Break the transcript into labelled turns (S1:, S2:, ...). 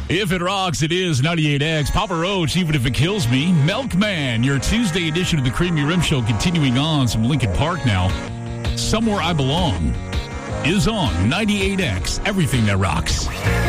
S1: If it rocks, it is 98X. Papa Roach, even if it kills me. Milkman, your Tuesday edition of the Creamy Rim Show, continuing on. Some Linkin Park now. Somewhere I Belong is on 98X. Everything that rocks.